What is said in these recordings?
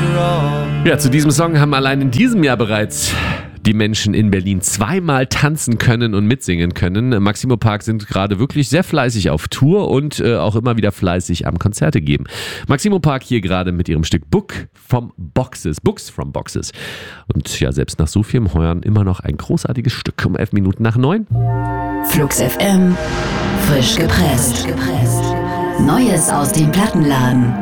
Ja, zu diesem Song haben allein in diesem Jahr bereits die Menschen in Berlin zweimal tanzen können und mitsingen können. Maximo Park sind gerade wirklich sehr fleißig auf Tour und auch immer wieder fleißig am Konzerte geben. Maximo Park hier gerade mit ihrem Stück Books from Boxes. Und ja, selbst nach so vielem Heuern immer noch ein großartiges Stück. Um 11 Minuten nach 9. Flux FM, frisch gepresst. Neues aus dem Plattenladen.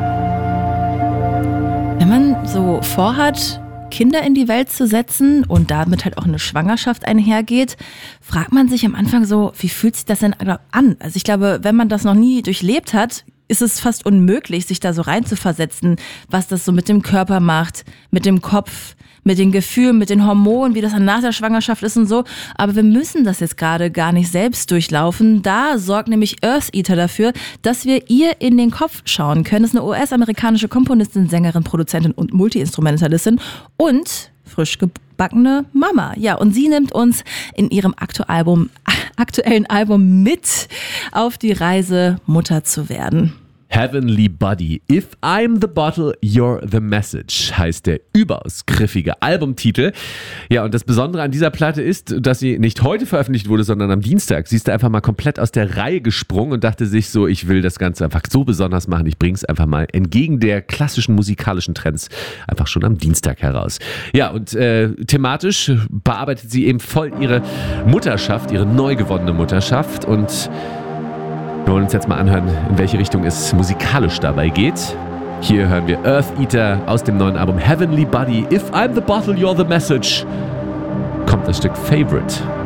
Wenn man so vorhat, Kinder in die Welt zu setzen und damit halt auch eine Schwangerschaft einhergeht, fragt man sich am Anfang so, wie fühlt sich das denn an? Also ich glaube, wenn man das noch nie durchlebt hat, ist es fast unmöglich, sich da so reinzuversetzen, was das so mit dem Körper macht, mit dem Kopf, mit den Gefühlen, mit den Hormonen, wie das dann nach der Schwangerschaft ist und so. Aber wir müssen das jetzt gerade gar nicht selbst durchlaufen. Da sorgt nämlich Eartheater dafür, dass wir ihr in den Kopf schauen können. Das ist eine US-amerikanische Komponistin, Sängerin, Produzentin und Multi-Instrumentalistin und frisch gebackene Mama. Ja, und sie nimmt uns in ihrem aktuellen Album mit auf die Reise, Mutter zu werden. Heavenly Buddy, If I'm the Bottle, You're the Message, heißt der überaus griffige Albumtitel. Ja, und das Besondere an dieser Platte ist, dass sie nicht heute veröffentlicht wurde, sondern am Dienstag. Sie ist da einfach mal komplett aus der Reihe gesprungen und dachte sich so, ich will das Ganze einfach so besonders machen. Ich bring's einfach mal entgegen der klassischen musikalischen Trends einfach schon am Dienstag heraus. Ja, und thematisch bearbeitet sie eben voll ihre Mutterschaft, ihre neu gewonnene Mutterschaft, und wir wollen uns jetzt mal anhören, in welche Richtung es musikalisch dabei geht. Hier hören wir Eartheater aus dem neuen Album Heavenly Buddy. If I'm the bottle, you're the message. Kommt das Stück Favorite.